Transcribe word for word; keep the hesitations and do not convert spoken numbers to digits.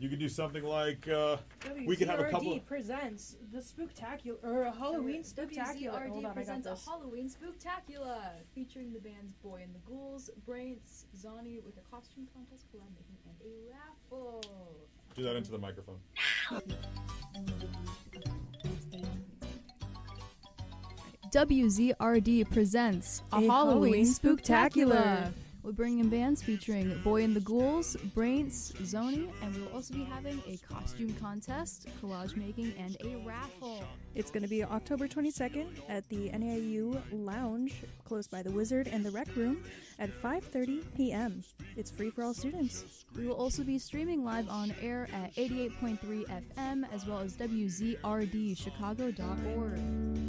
You could do something like uh, we could have a couple. W Z R D presents the Spooktacular or Halloween Spooktacular. Hold on, I got presents this. a Halloween Spooktacular featuring the bands Boy and the Ghouls, Brains, Zani with a costume contest, collab making, and a raffle. Do that into the microphone. W Z R D presents a, A Halloween, Halloween Spooktacular. Spooktacular. We're bringing in bands featuring Boy and the Ghouls, Brains, Zoni, and we will also be having a costume contest, collage making, and a raffle. It's going to be October twenty-second at the N A I U Lounge, close by the Wizard and the Rec Room, at five thirty p.m. It's free for all students. We will also be streaming live on air at eighty-eight point three F M as well as W Z R D Chicago dot org.